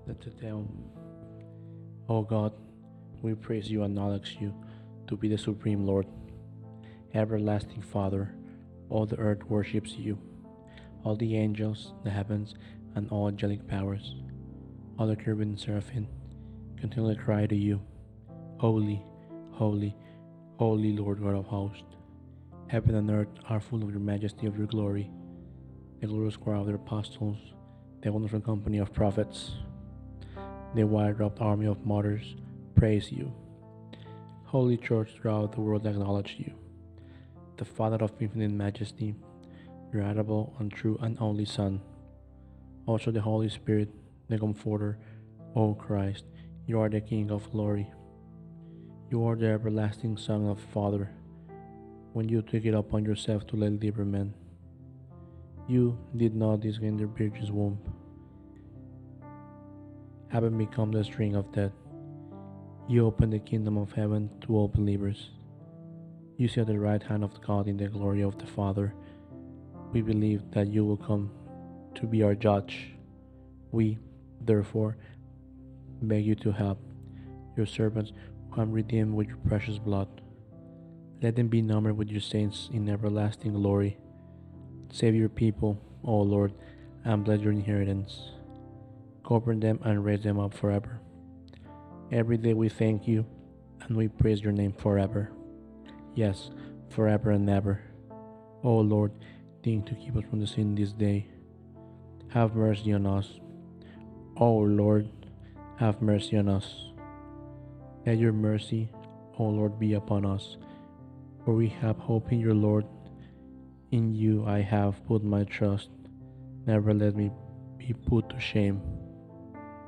to them, O God, we praise you and acknowledge you to be the supreme Lord, everlasting Father. All the earth worships you, all the angels, the heavens, and all angelic powers, all the cherubim and seraphim continually cry to you, Holy, holy, holy Lord God of hosts. Heaven and earth are full of your majesty, of your glory. The glorious choir of the apostles, the wonderful company of prophets, the wide-robed army of martyrs praise you. Holy Church throughout the world acknowledge you, the Father of infinite majesty, your adorable and true and only Son. Also the Holy Spirit, the Comforter, O Christ, you are the King of glory. You are the everlasting Son of the Father, when you took it upon yourself to let live men. You did not disdain the Virgin's womb, having become the string of death. You opened the kingdom of heaven to all believers. You sit at the right hand of God in the glory of the Father. We believe that you will come to be our judge. We, therefore, beg you to help your servants who have redeemed with your precious blood. Let them be numbered with your saints in everlasting glory. Save your people, O Lord, and bless your inheritance. Govern them and raise them up forever. Every day we thank you and we praise your name forever. Yes, forever and ever. O Lord, think to keep us from the sin this day. Have mercy on us. O Lord, have mercy on us. Let your mercy, O Lord, be upon us, for we have hope in your Lord. In you I have put my trust. Never let me be put to shame.